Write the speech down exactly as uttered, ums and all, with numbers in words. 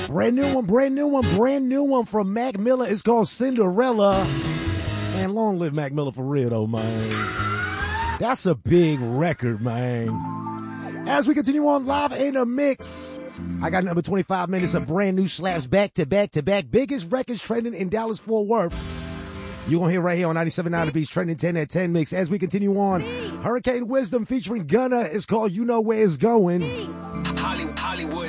Brand new one, brand new one, brand new one from Mac Miller. It's called Cinderella. Man, long live Mac Miller for real though, man. That's a big record, man. As we continue on live in a mix, I got number twenty-five minutes of brand new slaps back to back to back. Biggest records trending in Dallas-Fort Worth. You're going to hear right here on ninety-seven point nine The Beats, trending ten at ten mix. As we continue on, Hurricane Wisdom featuring Gunna is called You Know Where It's Going. Hollywood.